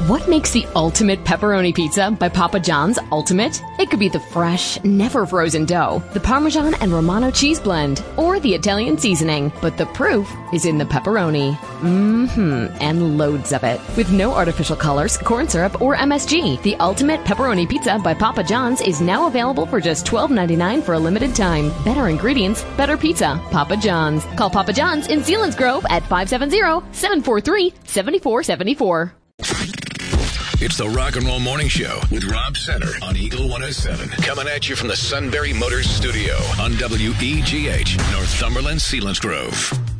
What makes the ultimate pepperoni pizza by Papa John's ultimate? It could be the fresh, never frozen dough, the Parmesan and Romano cheese blend, or the Italian seasoning. But the proof is in the pepperoni. And loads of it. With no artificial colors, corn syrup, or MSG, the ultimate pepperoni pizza by Papa John's is now available for just $12.99 for a limited time. Better ingredients, better pizza. Papa John's. Call Papa John's in Selinsgrove at 570-743-7474. It's the Rock and Roll Morning Show with Rob Center on Eagle 107. Coming at you from the Sunbury Motors Studio on WEGH, Northumberland, Selinsgrove.